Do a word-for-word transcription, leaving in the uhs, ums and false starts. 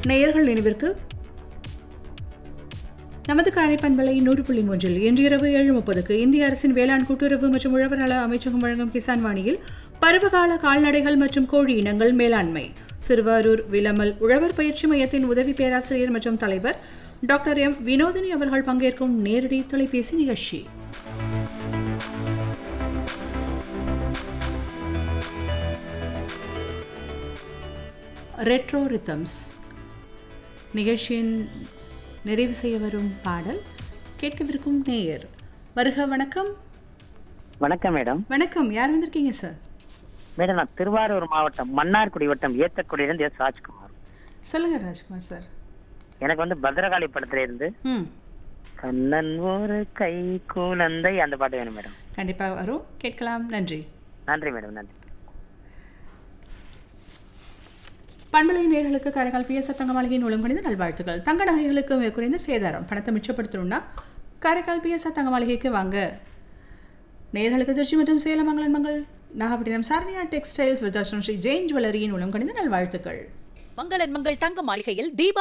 நேயர்கள் நினைவிற்கு நமது காரை பண்பலை நூறு புள்ளி மூன்றில் இன்று இரவு ஏழு முப்பதுக்கு இந்திய அரசின் வேளாண் கூட்டுறவு மற்றும் உழவர் நல அமைச்சகம் வழங்கும் கிசான் வாணியில் பருவகால கால்நடைகள் மற்றும் கோழி இனங்கள் மேலாண்மை திருவாரூர் விளமல் உழவர் பயிற்சி மையத்தின் உதவி பேராசிரியர் மற்றும் தலைவர் டாக்டர் எம் வினோதினி அவர்கள் பங்கேற்கும் நேரடி தொலைபேசி நிகழ்ச்சி. ரெட்ரோ ரிதம்ஸ் நிகழ்ச்சியின் நிறைவு செய்ய வரும் பாடல் கேட்கவிருக்கும் நேயர். வருக. வணக்கம். வணக்கம் மேடம். வணக்கம். யார் வந்திருக்கீங்க சார்? மேடம், நான் திருவாரூர் மாவட்டம் மன்னார்குடி வட்டம் ஏத்தக்குடியிலிருந்து எஸ் ராஜ்குமார். சொல்லுங்க ராஜ்குமார் சார். எனக்கு வந்து பத்ரகாளி படத்துல இருந்து கண்ணன் ஒரு கை குழந்தை அந்த பாட்டு வேணும் மேடம். கண்டிப்பாக வரும், கேட்கலாம். நன்றி. நன்றி மேடம். நன்றி. பண்பலை நேயர்களுக்கு காரைக்கால் பி எஸ் தங்க மாளிகையின் ஒழுங்குணிந்த நல்வாழ்த்துக்கள். தங்க நகைகளுக்கு மிக குறைந்த சேதாரம், பணத்தை மிச்சப்படுத்தணும்னா காரைக்கால் பி எஸ் தங்க மாளிகைக்கு வாங்க. நேயர்களுக்கு திருச்சி மற்றும் சேலம் மங்களன் மங்கள் நாகப்பட்டினம் சாரணியா டெக்ஸ்டைல்ஸ் விருத்தாச்சலம் ஸ்ரீ ஜெயின் ஜுவல்லரியின் ஒழுங்குணிந்த நல்வாழ்த்துக்கள். மங்களன் மங்கள் தங்க மாளிகையில் தீபா